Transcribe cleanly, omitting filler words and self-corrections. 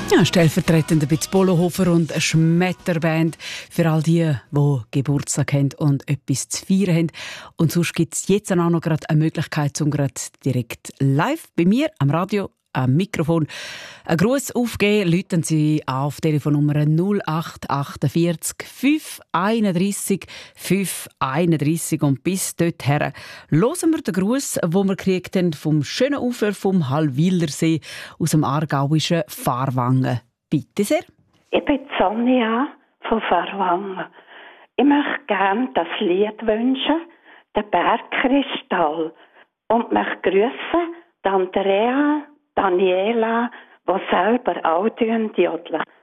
Ja, stellvertretend ein bisschen Polohofer und eine Schmetterband für all die Geburtstag haben und etwas zu feiern haben. Und sonst gibt es jetzt auch noch gerade eine Möglichkeit, um gerade direkt live bei mir am Radio, am Mikrofon, einen Gruß aufgeben. Läuten Sie auf Telefonnummer 0848 531 531 und bis dorthin hören wir den Gruß, den wir gekriegt haben vom schönen Ufer vom Hallwilersee aus dem aargauischen Fahrwangen. Bitte sehr. Ich bin Sonja von Fahrwangen. Ich möchte gerne das Lied wünschen, «Der Bergkristall», und möchte grüßen Andrea, Daniela, die selber auch jodeln.